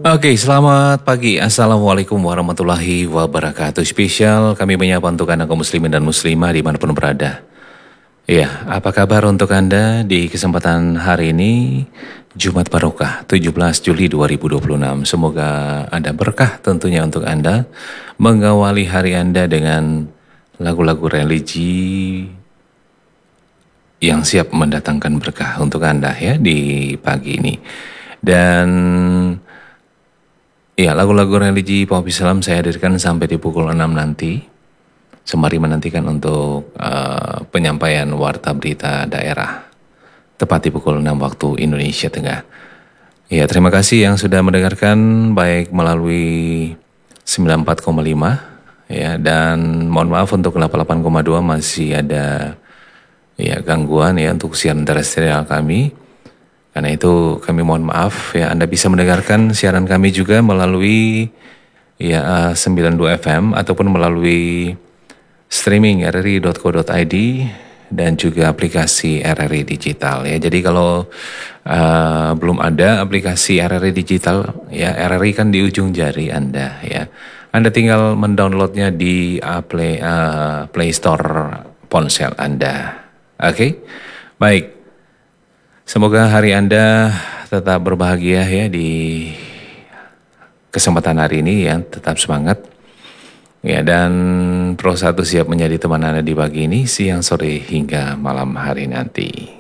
Oke, selamat pagi. Assalamualaikum warahmatullahi wabarakatuh. Spesial kami menyapa untuk Anda kaum muslimin dan muslimah dimanapun berada. Ya, apa kabar untuk Anda di kesempatan hari ini, Jumat Barokah, 17 Juli 2026. Semoga ada berkah tentunya untuk Anda, mengawali hari Anda dengan lagu-lagu religi yang siap mendatangkan berkah untuk Anda ya di pagi ini. Dan ya, lagu-lagu religi pop Islam saya hadirkan sampai di pukul 6 nanti. Sembari menantikan untuk penyampaian warta berita daerah. Tepat di pukul 6 waktu Indonesia Tengah. Ya, terima kasih yang sudah mendengarkan baik melalui 94,5 ya, dan mohon maaf untuk 88,2 masih ada ya gangguan ya untuk siaran terestrial kami. Karena itu kami mohon maaf ya, Anda bisa mendengarkan siaran kami juga melalui ya 92 FM ataupun melalui streaming rri.co.id dan juga aplikasi RRI Digital ya. Jadi kalau belum ada aplikasi RRI Digital ya, RRI kan di ujung jari Anda ya. Anda tinggal mendownloadnya di Play Store ponsel Anda. Oke? Baik. Semoga hari Anda tetap berbahagia ya di kesempatan hari ini ya, tetap semangat. Ya, dan Pro 1 siap menjadi teman Anda di pagi ini, siang, sore, hingga malam hari nanti.